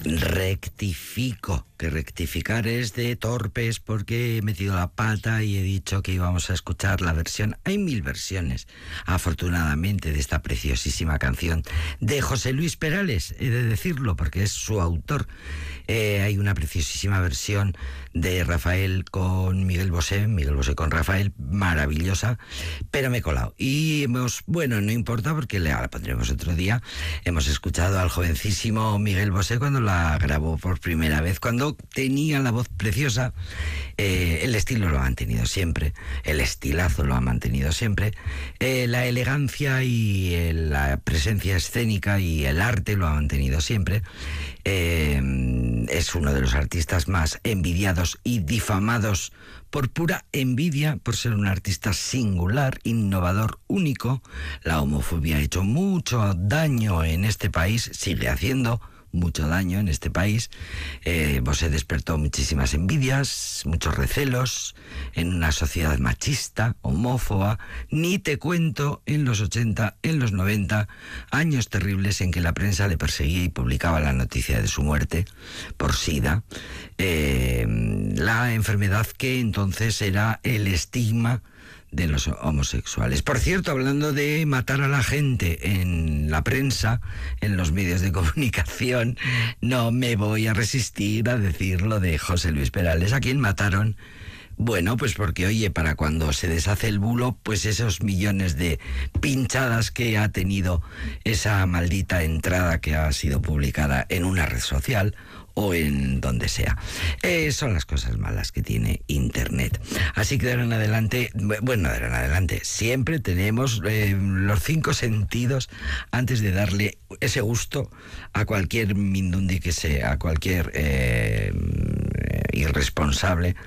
Rectifico, que rectificar es de torpes porque he metido la pata y he dicho que íbamos a escuchar la versión. Hay 1000 versiones, afortunadamente, de esta preciosísima canción de José Luis Perales, he de decirlo, porque es su autor. Hay una preciosísima versión de Rafael con Miguel Bosé con Rafael, maravillosa, pero me he colado. Y bueno, no importa porque la pondremos otro día. Hemos escuchado al jovencísimo Miguel Bosé cuando la grabó por primera vez, cuando tenía la voz preciosa. El estilo lo ha mantenido siempre, el estilazo lo ha mantenido siempre, la elegancia y la presencia escénica y el arte lo ha mantenido siempre. Es uno de los artistas más envidiados y difamados por pura envidia, por ser un artista singular, innovador, único. La homofobia ha hecho mucho daño en este país, sigue haciendo mucho daño en este país. Bosé despertó muchísimas envidias, muchos recelos en una sociedad machista, homófoba. Ni te cuento en los 80, en los 90, años terribles en que la prensa le perseguía y publicaba la noticia de su muerte por SIDA, la enfermedad que entonces era el estigma de los homosexuales. Por cierto, hablando de matar a la gente en la prensa, en los medios de comunicación, no me voy a resistir a decir lo de José Luis Perales, a quien mataron. Bueno, pues porque, oye, para cuando se deshace el bulo, pues esos millones de pinchadas que ha tenido esa maldita entrada que ha sido publicada en una red social o en donde sea. Son las cosas malas que tiene Internet. Así que de ahora en adelante, siempre tenemos los 5 sentidos antes de darle ese gusto a cualquier mindundi que sea, a cualquier irresponsable